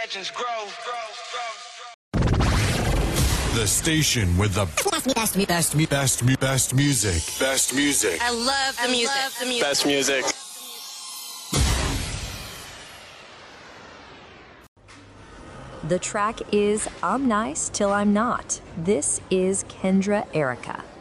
legends grow. The station with the best music. Best music. I love the music. Best music. The track is I'm Nice Till I'm Not. This is Kendra Erica.